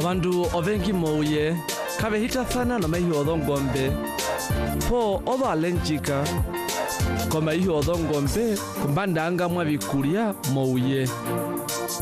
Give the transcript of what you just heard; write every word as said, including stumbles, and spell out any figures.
Obandu obengi mouye kabe hitafana no mehi odongombe po oba lenchika koma ihi odongombe kumbandanga mwa bikulia mouye